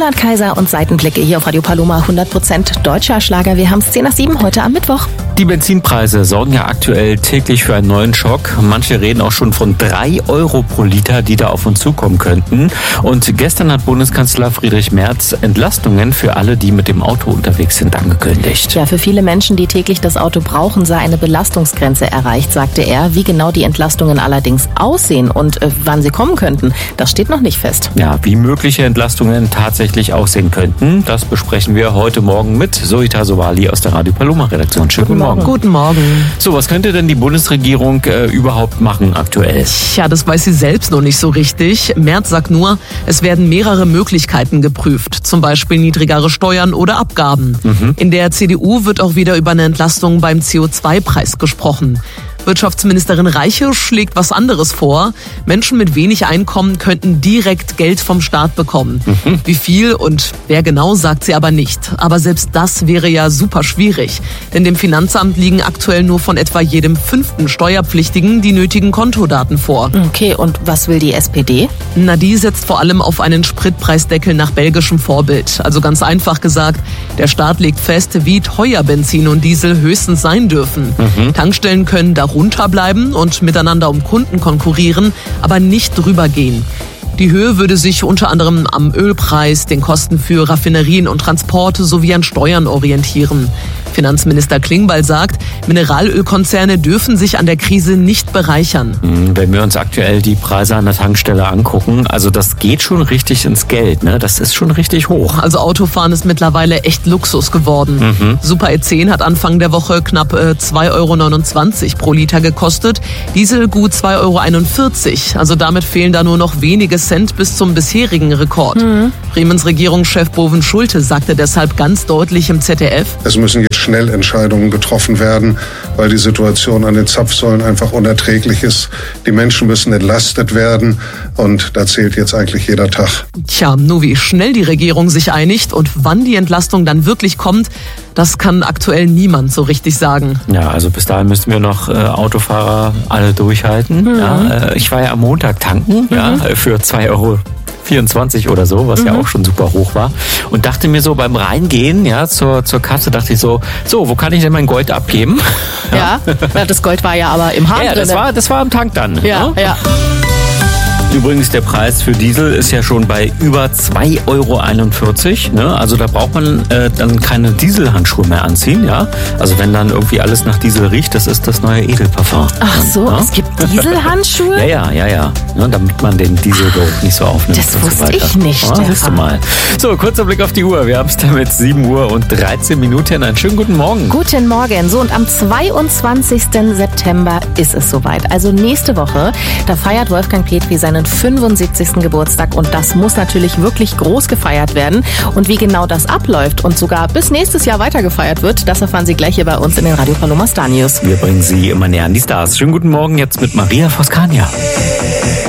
Roland Kaiser und Seitenblicke hier auf Radio Paloma, 100% deutscher Schlager. Wir haben es 10:07 heute am Mittwoch. Die Benzinpreise sorgen ja aktuell täglich für einen neuen Schock. Manche reden auch schon von 3 Euro pro Liter, die da auf uns zukommen könnten. Und gestern hat Bundeskanzler Friedrich Merz Entlastungen für alle, die mit dem Auto unterwegs sind, angekündigt. Ja, für viele Menschen, die täglich das Auto brauchen, sei eine Belastungsgrenze erreicht, sagte er. Wie genau die Entlastungen allerdings aussehen und wann sie kommen könnten, das steht noch nicht fest. Ja, wie mögliche Entlastungen tatsächlich aussehen könnten, das besprechen wir heute Morgen mit Zoita Sowali aus der Radio Paloma Redaktion. Schönen guten Morgen. Guten Morgen. So, was könnte denn die Bundesregierung überhaupt machen aktuell? Ja, das weiß sie selbst noch nicht so richtig. Merz sagt nur, es werden mehrere Möglichkeiten geprüft, zum Beispiel niedrigere Steuern oder Abgaben. In der CDU wird auch wieder über eine Entlastung beim CO2-Preis gesprochen. Wirtschaftsministerin Reiche schlägt was anderes vor. Menschen mit wenig Einkommen könnten direkt Geld vom Staat bekommen. Wie viel und wer genau, sagt sie aber nicht. Aber selbst das wäre ja super schwierig. Denn dem Finanzamt liegen aktuell nur von etwa jedem 5. Steuerpflichtigen die nötigen Kontodaten vor. Okay, und was will die SPD? Na, die setzt vor allem auf einen Spritpreisdeckel nach belgischem Vorbild. Also ganz einfach gesagt, der Staat legt fest, wie teuer Benzin und Diesel höchstens sein dürfen. Tankstellen können runterbleiben und miteinander um Kunden konkurrieren, aber nicht drüber gehen. Die Höhe würde sich unter anderem am Ölpreis, den Kosten für Raffinerien und Transporte sowie an Steuern orientieren. Finanzminister Klingbeil sagt, Mineralölkonzerne dürfen sich an der Krise nicht bereichern. Wenn wir uns aktuell die Preise an der Tankstelle angucken, also das geht schon richtig ins Geld, ne? Das ist schon richtig hoch. Also Autofahren ist mittlerweile echt Luxus geworden. Super E10 hat Anfang der Woche knapp 2,29 Euro pro Liter gekostet, Diesel gut 2,41 Euro. Also damit fehlen da nur noch wenige Cent bis zum bisherigen Rekord. Bremens Regierungschef Boven Schulte sagte deshalb ganz deutlich im ZDF: Es müssen jetzt schnell Entscheidungen getroffen werden, weil die Situation an den Zapfsäulen einfach unerträglich ist. Die Menschen müssen entlastet werden und da zählt jetzt eigentlich jeder Tag. Tja, nur wie schnell die Regierung sich einigt und wann die Entlastung dann wirklich kommt, das kann aktuell niemand so richtig sagen. Ja, also bis dahin müssten wir noch Autofahrer alle durchhalten. Ja, ich war ja am Montag tanken, für 2,24 Euro oder so, was ja auch schon super hoch war. Und dachte mir so beim Reingehen, zur Kasse, dachte ich so, wo kann ich denn mein Gold abgeben? Ja, das Gold war ja aber im Hahn drin. Ja, das war am Tank dann. Ja. Übrigens, der Preis für Diesel ist ja schon bei über 2,41 Euro. Ne? Also da braucht man dann keine Dieselhandschuhe mehr anziehen. Ja? Also wenn dann irgendwie alles nach Diesel riecht, das ist das neue Edelparfum. Ach so, es gibt Dieselhandschuhe? Ja. Ja, damit man den Dieselgeruch nicht so aufnimmt. Das und wusste so weiter. ich nicht. Siehst du mal. So, kurzer Blick auf die Uhr. Wir haben es damit 7:13 Uhr. Einen schönen guten Morgen. Guten Morgen. So, und am 22. September ist es soweit. Also nächste Woche, da feiert Wolfgang Petri seinen 75. Geburtstag und das muss natürlich wirklich groß gefeiert werden. Und wie genau das abläuft und sogar bis nächstes Jahr weiter gefeiert wird, das erfahren Sie gleich hier bei uns in den Radio Paloma Star News. Wir bringen Sie immer näher an die Stars. Schönen guten Morgen jetzt mit Maria Foskania.